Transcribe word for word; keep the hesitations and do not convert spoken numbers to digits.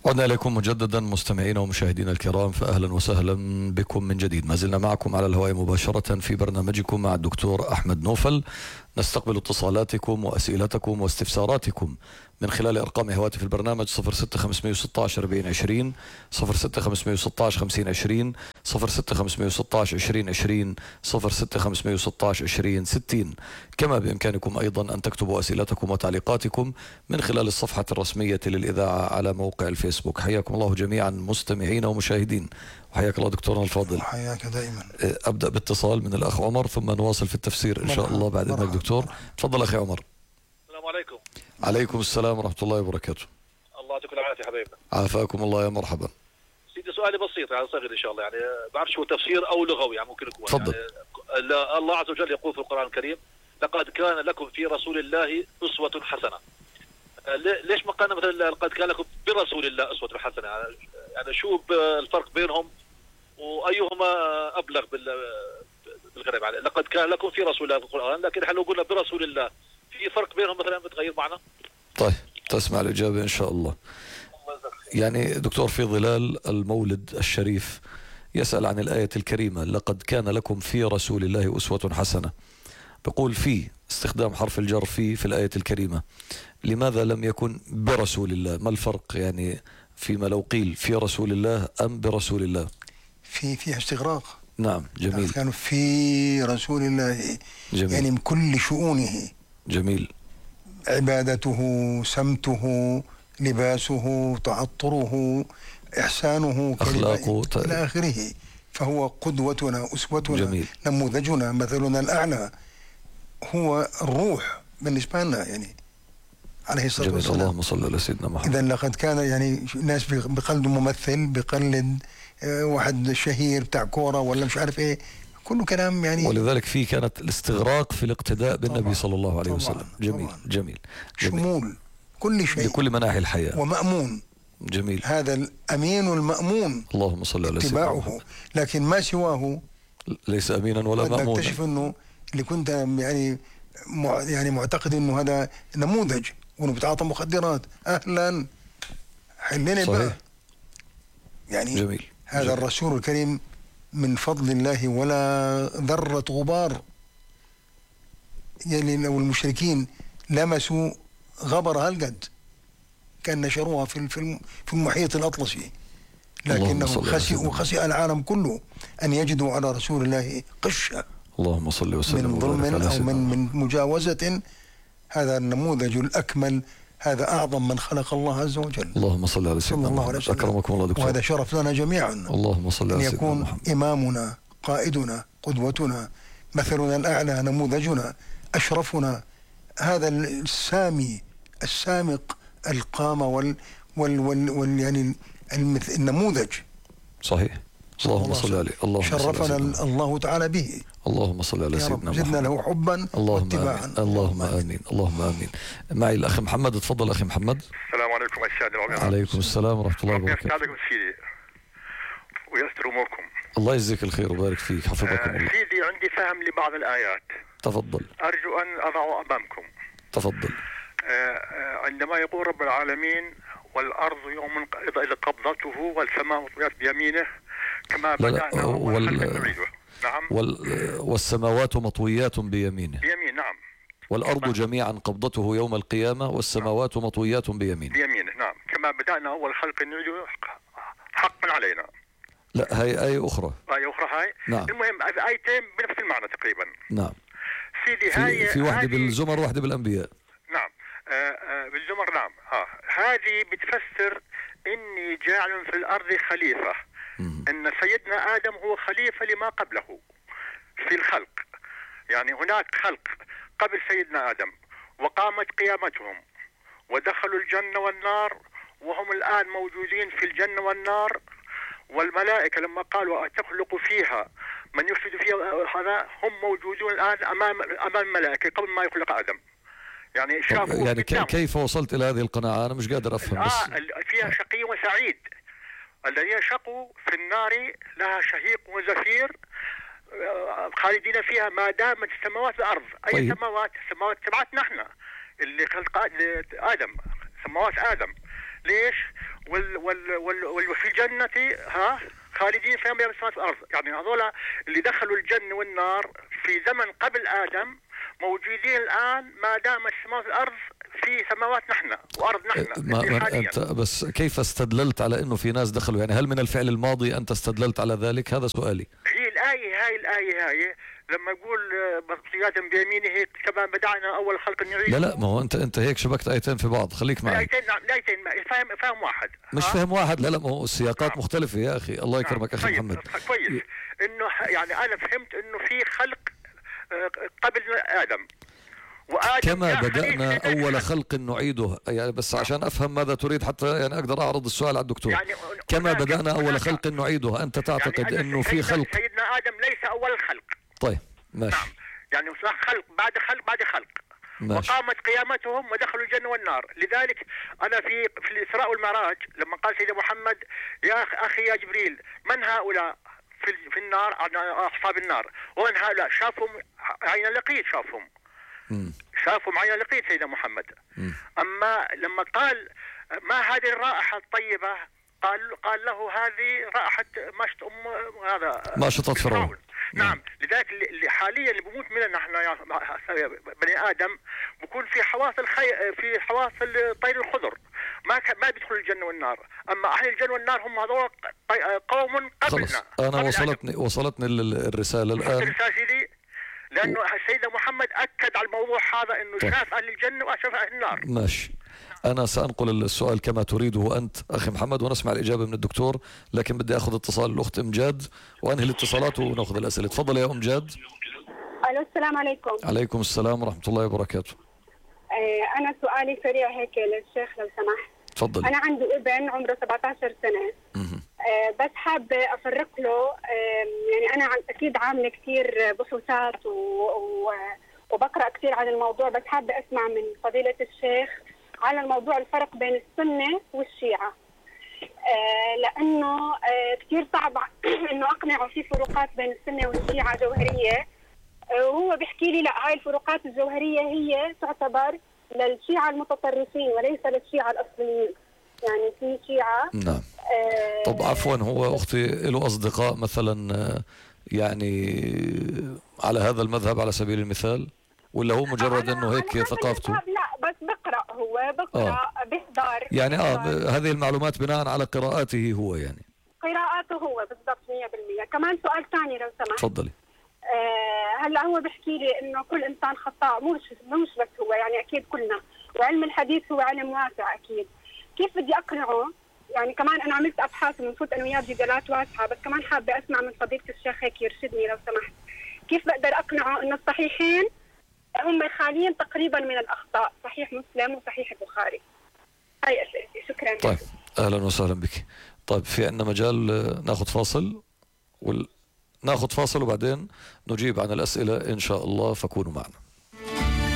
عدنا إليكم مجددا مستمعينا ومشاهدينا الكرام، فأهلا وسهلا بكم من جديد. ما زلنا معكم على الهواء مباشرة في برنامجكم مع الدكتور أحمد نوفل. نستقبل اتصالاتكم وأسئلتكم واستفساراتكم من خلال أرقام هواتف البرنامج صفر ستة خمسمئة وستة عشر أربعين عشرين، صفر ستة خمسمئة وستة عشر خمسين عشرين، صفر ستة خمسمئة وستة عشر عشرين عشرين، صفر ستة خمسمئة وستة عشر عشرين ستين. كما بإمكانكم أيضا أن تكتبوا أسئلتكم وتعليقاتكم من خلال الصفحة الرسمية للإذاعة على موقع الفيسبوك. حياكم الله جميعا مستمعين ومشاهدين، وحياك الله دكتورنا الفاضل. حياك دائما. أبدأ باتصال من الأخ عمر ثم نواصل في التفسير إن شاء الله بعد إذنك دكتور. تفضل أخي عمر. السلام عليكم. عليكم السلام ورحمة الله وبركاته. الله يعطيكم العافية حبيبنا. عافاكم الله يا مرحبا. سيدي سؤالي بسيط يعني صغير إن شاء الله، يعني بعرفش هو تفسير أو لغوي يعني ممكن يكون. تفضل. يعني الله عز وجل يقول في القرآن الكريم: لقد كان لكم في رسول الله أسوة حسنة. ليش ما قالنا مثلا لقد كان لكم برسول الله أسوة حسنة؟ يعني شو الفرق بينهم وأيهما أبلغ بالغريب عليه؟ لقد كان لكم في رسول الله القرآن، لكن احنا لو قلنا برسول الله في فرق بينهم مثلا بتغير معنى؟ طيب تسمع الإجابة إن شاء الله. يعني دكتور في ظلال المولد الشريف يسأل عن الآية الكريمة لقد كان لكم في رسول الله أسوة حسنة. بقول في استخدام حرف الجر في في الآية الكريمة، لماذا لم يكن برسول الله؟ ما الفرق يعني فيما لو قيل في رسول الله أم برسول الله؟ في فيها استغراق. نعم جميل. كانوا في رسول الله جميل. يعني من كل شؤونه. جميل. عبادته، سمته، لباسه، تعطره، إحسانه، أخلاقه إلى آخره. فهو قدوتنا، أسوتنا، جميل. نموذجنا، مثلنا الأعلى، هو الروح بالنسبة لنا يعني عليه الصلاة والسلام. اللهم صل على سيدنا محمد. إذا لقد كان يعني ناس بقلد ممثل، بقلد واحد شهير بتاع كورة ولا مش عارف إيه، كله كلام يعني. ولذلك في كانت الاستغراق في الاقتداء بالنبي صلى الله عليه وسلم. جميل. طبعاً. جميل. جميل شمول كل شيء لكل مناحي الحياة ومأمون. جميل. هذا الأمين المأمون اللهم صل على سيدنا محمد. لكن ما سواه ليس أمينا ولا مأمونا. نكتشف أنه اللي كنت يعني يعني معتقد أنه هذا نموذج وأنه بتعاطى مخدرات، أهلا حلنا بقى يعني. جميل. هذا جميل. الرسول الكريم من فضل الله ولا ذرة غبار. يعني لو المشركين لمسوا غبر هالقد كان نشروها في في المحيط الأطلسي، لكنهم خسئوا وخسئ العالم كله أن يجدوا على رسول الله قشة. اللهم صل وسلم من ظلم أو من من مجاوزة. هذا النموذج الأكمل، هذا أعظم من خلق الله عز وجل. اللهم صل على سيدنا محمد. أكرمكم الله دكتور. وهذا شرف لنا جميعا. اللهم صل على سيدنا محمد. أن يكون إمامنا، قائدنا، قدوتنا، مثلنا الأعلى، نموذجنا، أشرفنا، هذا السامي السامق القامة وال وال وال, وال يعني النموذج. صحيح. اللهم صل عليه. اللهم شرفنا الله تعالى به. اللهم صل على سيدنا محمد. زدنا له حبا واتباعا. اللهم آمين. اللهم آمين. معي الأخ محمد. تفضل أخي محمد. السلام عليكم السادة العلماء. عليكم السلام ورحمة الله وبركاته. يسعدكم سيدي ويستر أموركم. الله يجزيك الخير ويبارك فيك، حفظكم الله. سيدي عندي فهم لبعض الآيات. تفضل. أرجو أن أضعه أمامكم. تفضل. عندما يقول رب العالمين والأرض يوم إذ قبضته والسماء مطويات بيمينه كما بدأنا وال... نعيده. نعم. وال... والسماوات مطويات بيمينه. بيمين نعم. والأرض جميعا قبضته يوم القيامة والسماوات مطويات بيمينه. بيمينه نعم. كما بدأنا أول خلق نعيده حقا علينا. لا هاي آية أخرى. آية أخرى هاي. نعم. المهم آيتين بنفس المعنى تقريبا. نعم. سيدي في, هاي في واحدة هاي... بالزمر وواحدة بالأنبياء. نعم. آه آه بالزمر نعم. ها هذه بتفسر إني جاعل في الأرض خليفة. مم. إن سيدنا آدم هو خليفة لما قبله في الخلق. يعني هناك خلق قبل سيدنا آدم وقامت قيامتهم ودخلوا الجنة والنار وهم الآن موجودين في الجنة والنار. والملائكة لما قالوا تخلق فيها من يفسد فيها هذا هم موجودون الآن أمام أمام الملائكة قبل ما يخلق آدم. يعني شافوا يعني كيف وصلت إلى هذه القناعة؟ أنا مش قادر أفهم. بس آه فيها شقي وسعيد. الذين شقوا في النار لها شهيق وزفير خالدين فيها ما دامت السماوات والأرض. أي طيب. سماوات؟ السماوات سماوات نحن اللي خلق آدم، سماوات آدم. ليش؟ وال وال وال وفي الجنة ها خالدين فيها بين السماوات والأرض. يعني هذول اللي دخلوا الجنة والنار في زمن قبل آدم موجودين الآن ما دام السماوات والأرض في سماوات نحن وأرض نحن. ما ما أنت بس كيف استدللت على أنه في ناس دخلوا؟ يعني هل من الفعل الماضي أنت استدللت على ذلك؟ هذا سؤالي. هي الآية هاي الآية هاي لما يقول بصيات بيمينه هيك كما بدأنا أول خلق نعيد. لا لا ما هو أنت أنت هيك شبكت آيتين في بعض، خليك معي. آيتين نعم آيتين فاهم فاهم واحد. مش ها؟ فهم واحد. لا لا ما هو السياقات نعم. مختلفة يا أخي. الله يكرمك نعم. أخي طيب. محمد. كويس إنه يعني أنا فهمت إنه في خلق قبل آدم. كما بدأنا أول خلق نعيده، يعني بس عشان أفهم ماذا تريد حتى يعني أقدر أعرض السؤال على الدكتور. يعني كما بدأنا أول خلق نعيده، أنت تعتقد يعني أنه في خلق؟ سيدنا آدم ليس أول الخلق. طيب ماشي. نعم. يعني خلق بعد خلق بعد خلق. ماشي. وقامت قيامتهم ودخلوا الجنة والنار. لذلك أنا في في الإسراء والمعراج لما قال سيدنا محمد يا أخي يا جبريل من هؤلاء في في النار أصحاب النار ومن هؤلاء؟ شافهم عين لقيت شافهم. مم. شافهم عين لقيت سيدنا محمد. مم. أما لما قال ما هذه الرائحة الطيبة قال قال له هذه رائحة مشط أم هذا ماشطة فرعون. نعم. لذلك اللي حاليا اللي بموت مننا نحن يا بني آدم بكون في حواس الخي في حواس الطير الخضر ما ما بيدخلوا الجنة والنار. أما أهل الجنة والنار هم هذول قوم قبلنا. أنا قبل وصلتني آدم. وصلتني الرسالة الآن. الرسالة لأنه سيدنا محمد أكد على الموضوع هذا إنه طيب. شاف أهل الجنة وشاف أهل النار. ماشي. أنا سأنقل السؤال كما تريده أنت أخي محمد ونسمع الإجابة من الدكتور، لكن بدي أخذ اتصال الأخت إمجاد وأنهي الاتصالات ونأخذ الأسئلة. تفضل يا أمجاد. ألو السلام عليكم. عليكم السلام ورحمة الله وبركاته. أنا سؤالي سريع هيك للشيخ لو سمحت. تفضل. أنا عندي ابن عمره سبعة عشر سنة. أه بس حابة أفرق له. يعني أنا أكيد عاملة كثير بحوثات و... و... وبقرأ كثير عن الموضوع، بس حابة أسمع من فضيلة الشيخ على الموضوع الفرق بين السنة والشيعة. أه لأنه أه كثير صعب إنه أقنعه في فروقات بين السنة والشيعة جوهرية. أه وهو بيحكي لي لا، هاي الفروقات الجوهرية هي تعتبر للشيعة المتطرفين وليس للشيعة الأصليين. يعني في شيعة. نعم. آه طب عفوا، هو أختي له أصدقاء مثلا يعني على هذا المذهب على سبيل المثال، ولا هو مجرد أنه هيك ثقافته؟ لا بس بقرأ، هو بقرأ آه. بيحضر يعني آه هذه المعلومات بناء على قراءاته هو، يعني قراءاته هو بالضبط مية بالمية. كمان سؤال ثاني لو سمحت. تفضلي. آه هلا هو بيحكي لي انه كل انسان خطاء، مش مش بس هو، يعني اكيد كلنا، وعلم الحديث هو علم واسع اكيد. كيف بدي اقنعه؟ يعني كمان انا عملت ابحاث ومفروض انه وياه جدالات واسعه، بس كمان حابه اسمع من فضيله الشيخ هيك يرشدني لو سمحت. كيف بقدر اقنعه انه الصحيحين هم خاليين تقريبا من الاخطاء، صحيح مسلم وصحيح البخاري؟ هاي اسئلتي، شكرا. طيب اهلا وسهلا بك. طيب في عندنا مجال ناخذ فاصل وال... ناخذ فاصل وبعدين نجيب عن الاسئله ان شاء الله، فكونوا معنا.